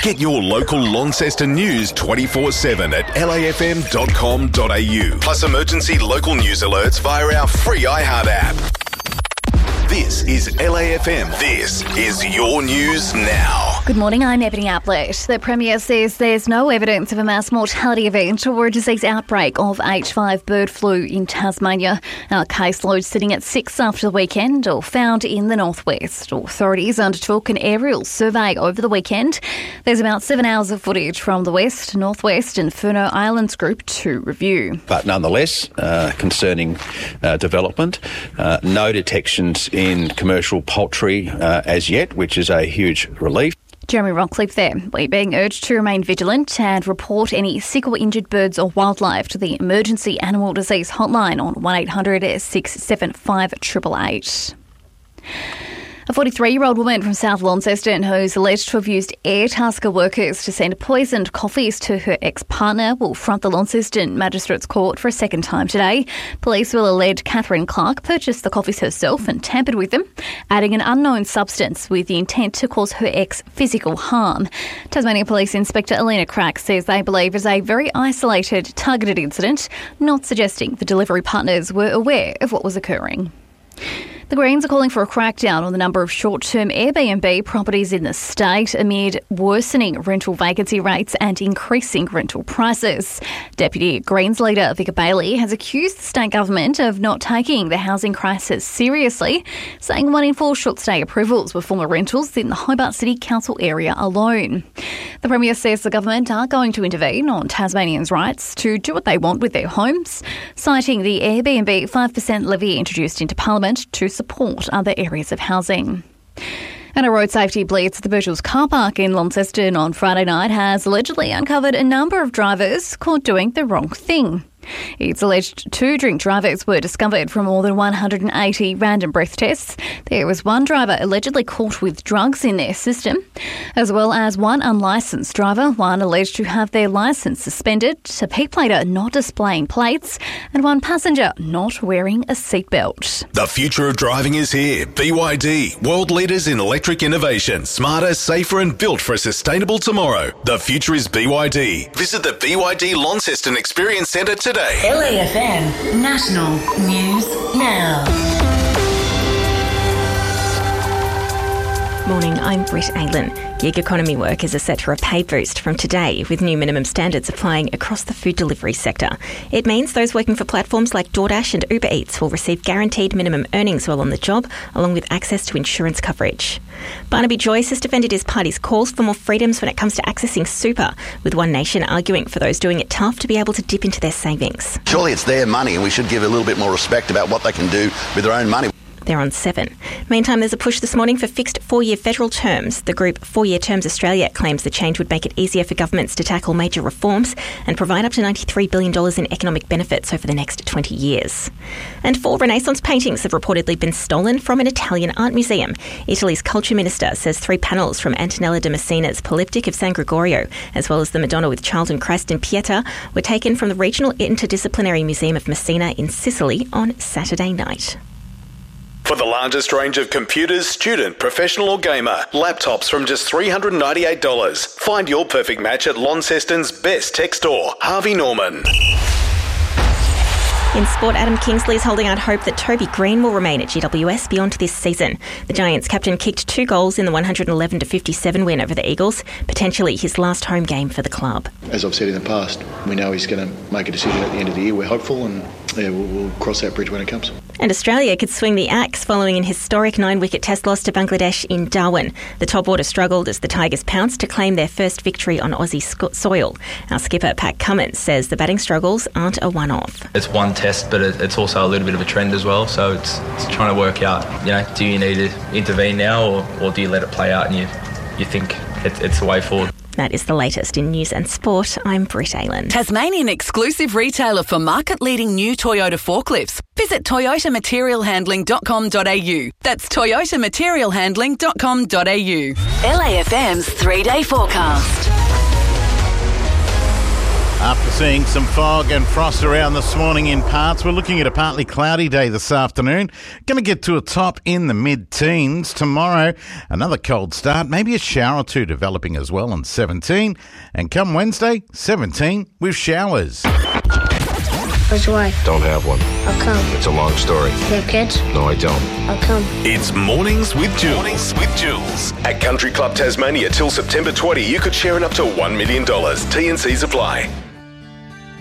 Get your local Launceston news 24/7 at lafm.com.au. Plus emergency local news alerts via our free iHeart app. This is LAFM. This is your news now. Good morning, I'm Ebony Ablett. The Premier says there's no evidence of a mass mortality event or a disease outbreak of H5 bird flu in Tasmania. Our caseload sitting at 6 after the weekend, all found in the northwest. Authorities undertook an aerial survey over the weekend. There's about 7 hours of footage from the west, northwest and Furneaux Islands group to review. But nonetheless, concerning development, no detections in commercial poultry as yet, which is a huge relief. Jeremy Rockcliffe there. We're being urged to remain vigilant and report any sick or injured birds or wildlife to the Emergency Animal Disease Hotline on 1800 675 888. A 43-year-old woman from South Launceston who's alleged to have used Airtasker workers to send poisoned coffees to her ex-partner will front the Launceston Magistrates Court for a second time today. Police will allege Catherine Clark purchased the coffees herself and tampered with them, adding an unknown substance with the intent to cause her ex physical harm. Tasmania Police Inspector Alina Crack says they believe it's a very isolated, targeted incident, not suggesting the delivery partners were aware of what was occurring. The Greens are calling for a crackdown on the number of short-term Airbnb properties in the state amid worsening rental vacancy rates and increasing rental prices. Deputy Greens leader Vicar Bailey has accused the state government of not taking the housing crisis seriously, saying 1 in 4 short-stay approvals were former rentals in the Hobart City Council area alone. The Premier says the government are going to intervene on Tasmanians' rights to do what they want with their homes, citing the Airbnb 5% levy introduced into Parliament to support other areas of housing. And a road safety blitz at the Birchall's car park in Launceston on Friday night has allegedly uncovered a number of drivers caught doing the wrong thing. It's alleged 2 drink drivers were discovered from more than 180 random breath tests. There was 1 driver allegedly caught with drugs in their system, as well as 1 unlicensed driver, 1 alleged to have their licence suspended, a P plater not displaying plates, and 1 passenger not wearing a seatbelt. The future of driving is here. BYD, world leaders in electric innovation, smarter, safer and built for a sustainable tomorrow. The future is BYD. Visit the BYD Launceston Experience Centre today. LAFM National News Now. Morning, I'm Britt Aylan. Gig economy workers are set for a pay boost from today, with new minimum standards applying across the food delivery sector. It means those working for platforms like DoorDash and Uber Eats will receive guaranteed minimum earnings while on the job, along with access to insurance coverage. Barnaby Joyce has defended his party's calls for more freedoms when it comes to accessing super, with One Nation arguing for those doing it tough to be able to dip into their savings. Surely it's their money and we should give a little bit more respect about what they can do with their own money. They're on 7. Meantime, there's a push this morning for fixed 4-year federal terms. The group 4 Year Terms Australia claims the change would make it easier for governments to tackle major reforms and provide up to $93 billion in economic benefits over the next 20 years. And 4 Renaissance paintings have reportedly been stolen from an Italian art museum. Italy's culture minister says 3 panels from Antonella de Messina's Polyptych of San Gregorio, as well as the Madonna with Child and Christ in Pieta, were taken from the Regional Interdisciplinary Museum of Messina in Sicily on Saturday night. For the largest range of computers, student, professional or gamer, laptops from just $398. Find your perfect match at Launceston's best tech store, Harvey Norman. In sport, Adam Kingsley is holding out hope that Toby Green will remain at GWS beyond this season. The Giants captain kicked 2 goals in the 111-57 win over the Eagles, potentially his last home game for the club. As I've said in the past, we know he's going to make a decision at the end of the year. We're hopeful and we'll cross that bridge when it comes. And Australia could swing the axe following an historic 9-wicket test loss to Bangladesh in Darwin. The top order struggled as the Tigers pounced to claim their first victory on Aussie soil. Our skipper, Pat Cummins, says the batting struggles aren't a one-off. It's one test, but it's also a little bit of a trend as well. So it's trying to work out, do you need to intervene now or do you let it play out and you think it's the way forward? That is the latest in news and sport. I'm Britt Aylan. Tasmanian exclusive retailer for market-leading new Toyota forklifts. Visit toyotamaterialhandling.com.au. That's toyotamaterialhandling.com.au. LAFM's 3-day forecast. After seeing some fog and frost around this morning in parts, we're looking at a partly cloudy day this afternoon. Going to get to a top in the mid-teens. Tomorrow, another cold start, maybe a shower or two developing as well on 17. And come Wednesday, 17 with showers. Where's your wife? Don't have one. How come? It's a long story. You have kids? No, I don't. How come? It's Mornings with Jules. Mornings with Jules. At Country Club Tasmania till September 20, you could share in up to $1 million. T&Cs apply.